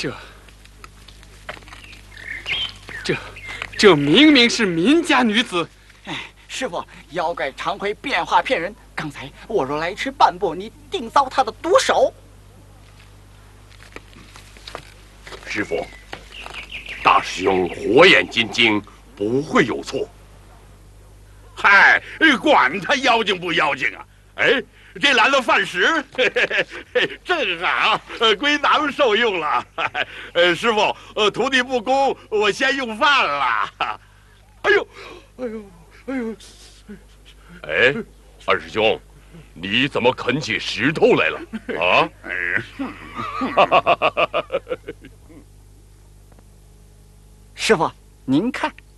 这明明是民家女子。 哎，师傅，妖怪常会变化骗人。刚才我若来迟半步，你定遭他的毒手。 师傅，大师兄火眼金睛，不会有错。 嗨，管他妖精不妖精啊！哎，这来了饭食，正好，归咱们受用了。师傅，徒弟不恭，我先用饭了。哎呦，哎呦，哎呦！ 哎，二师兄，你怎么啃起石头来了啊？ 师傅，您看。